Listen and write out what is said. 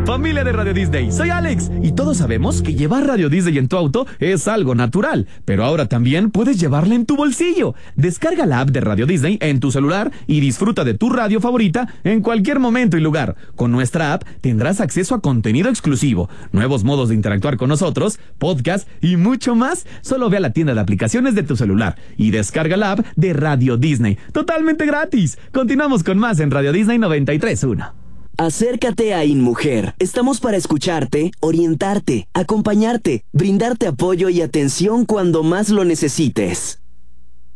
Familia de Radio Disney, soy Alex y todos sabemos que llevar Radio Disney en tu auto es algo natural, pero ahora también puedes llevarla en tu bolsillo. Descarga la app de Radio Disney en tu celular y disfruta de tu radio favorita en cualquier momento y lugar. Con nuestra app tendrás acceso a contenido exclusivo, nuevos modos de interactuar con nosotros, podcast y mucho más. Solo ve a la tienda de aplicaciones de tu celular y descarga la app de Radio Disney, totalmente gratis. Continuamos con más en Radio Disney 93.1. Acércate a InMujer. Estamos para escucharte, orientarte, acompañarte, brindarte apoyo y atención cuando más lo necesites.